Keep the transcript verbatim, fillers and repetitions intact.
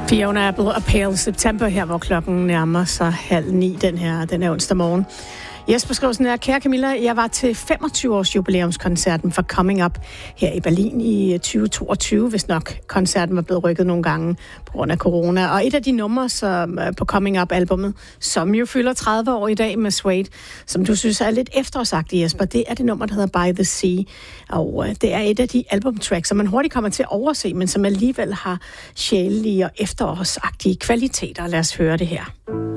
Fiona Apple og Pale September her, hvor klokken nærmer sig halv ni den her, den her onsdag morgen. Jesper skriver sådan her: kære Camilla, jeg var til femogtyve års jubilæumskoncerten for Coming Up her i Berlin i tyve toogtyve, hvis nok koncerten var blevet rykket nogle gange på grund af corona. Og et af de numre som, på Coming Up-albummet, som jo fylder tredive år i dag med Suede, som du synes er lidt efterårsagtigt, Jesper, det er det nummer, der hedder By the Sea. Og det er et af de albumtracks, som man hurtigt kommer til at overse, men som alligevel har sjælelige og efterårsagtige kvaliteter. Lad os høre det her.